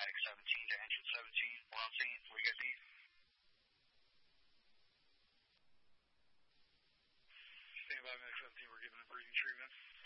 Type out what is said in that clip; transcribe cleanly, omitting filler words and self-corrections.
Mag 17 to engine 17. We're on scene. We got these. Stand by, Mag 17. We're giving them breathing treatment.